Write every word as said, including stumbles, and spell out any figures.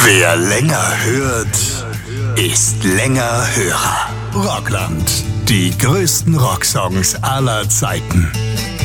Wer länger hört, ist länger Hörer. Rockland, die größten Rocksongs aller Zeiten.